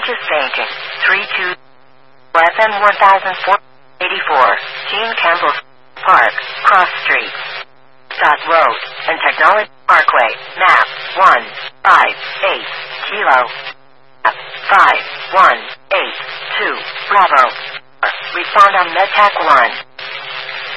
Conscious Banking. 32 FM 1484. Gene Campbell Park. Cross Street. Dot Road and Technology Parkway. Map 158 Kilo. Map 5182 Bravo. Respond on MedTech 1.